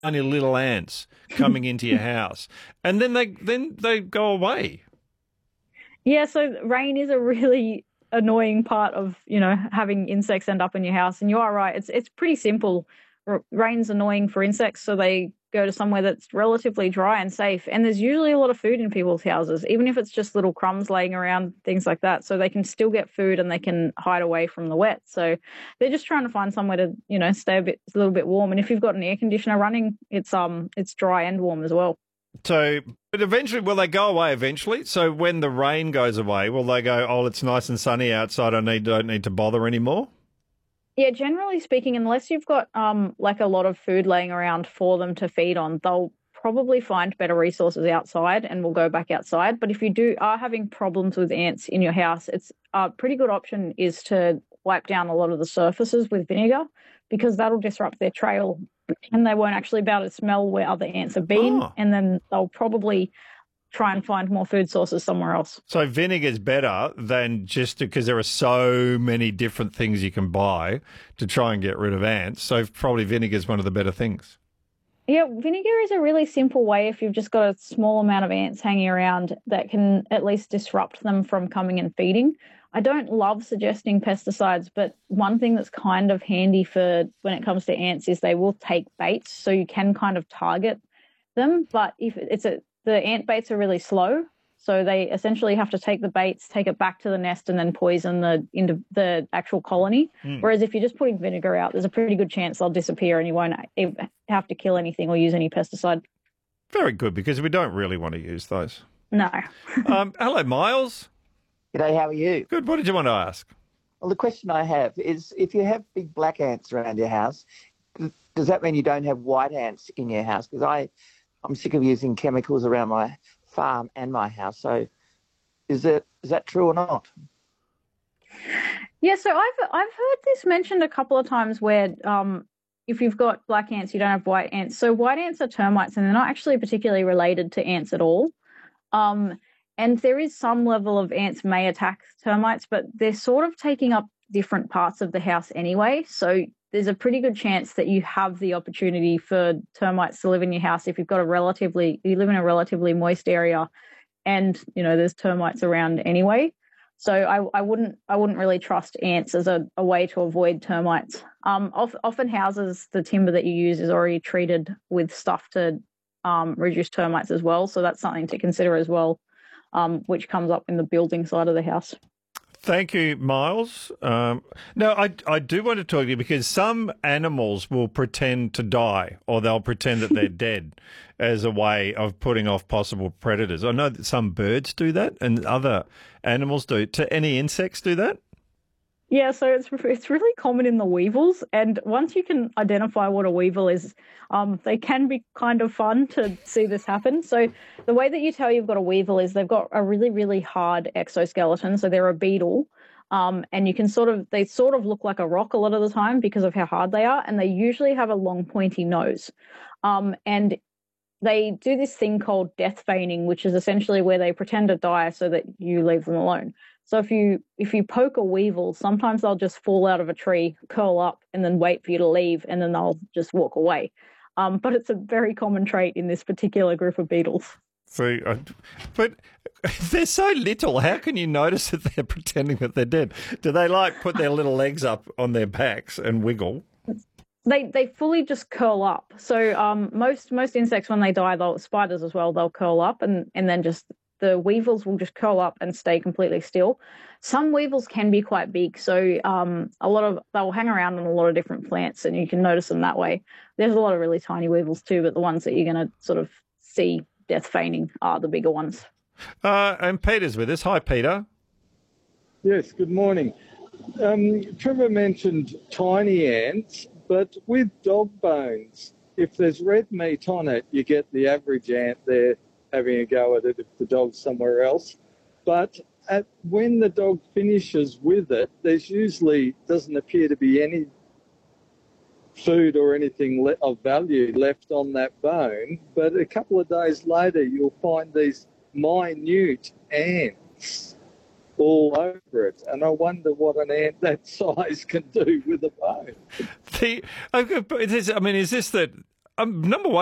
tiny little ants coming into your house, and then they go away. Yeah, so rain is a really annoying part of, having insects end up in your house. And you are right, it's pretty simple. Rain's annoying for insects, so they go to somewhere that's relatively dry and safe. And there's usually a lot of food in people's houses, even if it's just little crumbs laying around, things like that. So they can still get food and they can hide away from the wet. So they're just trying to find somewhere to, stay a little bit warm. And if you've got an air conditioner running, it's dry and warm as well. So, but eventually, will they go away eventually? So when the rain goes away, will they go, oh, it's nice and sunny outside, I don't need to bother anymore? Yeah, generally speaking, unless you've got like a lot of food laying around for them to feed on, they'll probably find better resources outside and will go back outside. But if you are having problems with ants in your house, it's a pretty good option is to wipe down a lot of the surfaces with vinegar, because that'll disrupt their trail and they won't actually be able to smell where other ants have been. Oh. And then they'll probably try and find more food sources somewhere else. So vinegar's better than just because there are so many different things you can buy to try and get rid of ants. So probably vinegar's one of the better things. Yeah, vinegar is a really simple way if you've just got a small amount of ants hanging around that can at least disrupt them from coming and feeding. I don't love suggesting pesticides, but one thing that's kind of handy for when it comes to ants is they will take baits, so you can kind of target them. But if the ant baits are really slow, so they essentially have to take the baits, take it back to the nest, and then poison the actual colony. Whereas if you're just putting vinegar out, there's a pretty good chance they'll disappear and you won't have to kill anything or use any pesticide. Very good, because we don't really want to use those. No. Hello, Miles. G'day, how are you? Good. What did you want to ask? Well, the question I have is, if you have big black ants around your house, does that mean you don't have white ants in your house? Because I'm sick of using chemicals around my farm and my house. So is that true or not? Yeah, so I've heard this mentioned a couple of times where if you've got black ants, you don't have white ants. So white ants are termites, and they're not actually particularly related to ants at all. And there is some level of ants may attack termites, but they're sort of taking up different parts of the house anyway. So there's a pretty good chance that you have the opportunity for termites to live in your house if you live in a relatively moist area and, there's termites around anyway. So I wouldn't really trust ants as a way to avoid termites. Often houses, the timber that you use is already treated with stuff to reduce termites as well. So that's something to consider as well, which comes up in the building side of the house. Thank you, Miles. No, I do want to talk to you because some animals will pretend to die, or they'll pretend that they're dead as a way of putting off possible predators. I know that some birds do that and other animals do. Do any insects do that? Yeah, so it's really common in the weevils, and once you can identify what a weevil is, they can be kind of fun to see this happen. So the way that you tell you've got a weevil is they've got a really, really hard exoskeleton, so they're a beetle, and they sort of look like a rock a lot of the time because of how hard they are, and they usually have a long pointy nose. And they do this thing called death feigning, which is essentially where they pretend to die so that you leave them alone. So if you poke a weevil, sometimes they'll just fall out of a tree, curl up, and then wait for you to leave, and then they'll just walk away. But it's a very common trait in this particular group of beetles. So, but they're so little. How can you notice that they're pretending that they're dead? Do they put their little legs up on their backs and wiggle? They fully just curl up. So most insects, when they die, spiders as well, they'll curl up and then just the weevils will just curl up and stay completely still. Some weevils can be quite big, so they'll hang around on a lot of different plants, and you can notice them that way. There's a lot of really tiny weevils too, but the ones that you're going to sort of see death feigning are the bigger ones. And Peter's with us. Hi, Peter. Yes, good morning. Trevor mentioned tiny ants, but with dog bones, if there's red meat on it, you get the average ant there having a go at it if the dog's somewhere else. But when the dog finishes with it, there's usually doesn't appear to be any food or anything of value left on that bone. But a couple of days later, you'll find these minute ants all over it. And I wonder what an ant that size can do with a bone. Is this that... number one.